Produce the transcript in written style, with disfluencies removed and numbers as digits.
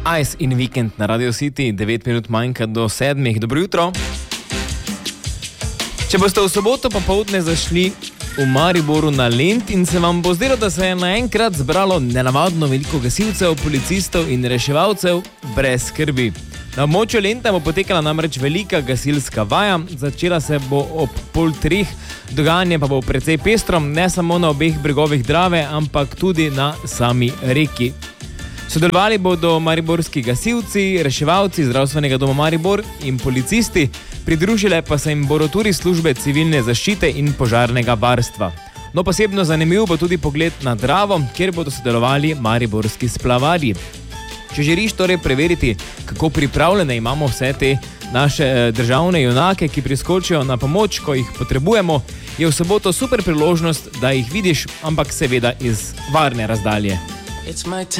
Ice in Weekend na Radio City, 9 minut manjka do 7. Dobro jutro. Če boste v soboto popoldne zašli v Mariboru na Lent in se vam bo zdelo, da se je naenkrat zbralo nenavadno veliko gasilcev, policistov in reševalcev, brez skrbi. Na območju Lenta bo potekala namreč velika gasilska vaja, začela se bo ob 2:30, dogajanje pa bo precej pestro, ne samo na obeh bregovih Drave, ampak tudi na sami reki. Sodelovali bodo mariborski gasilci, reševalci Zdravstvenega doma Maribor in policisti, pridružile pa se jim bodo tudi službe civilne zaščite in požarnega varstva. No, posebno zanimiv bo tudi pogled na Dravo, kjer bodo sodelovali mariborski splavarji. Če želiš torej preveriti, kako pripravljene imamo vse te naše državne junake, ki priskočijo na pomoč, ko jih potrebujemo, je v soboto super priložnost, da jih vidiš, ampak seveda iz varne razdalje.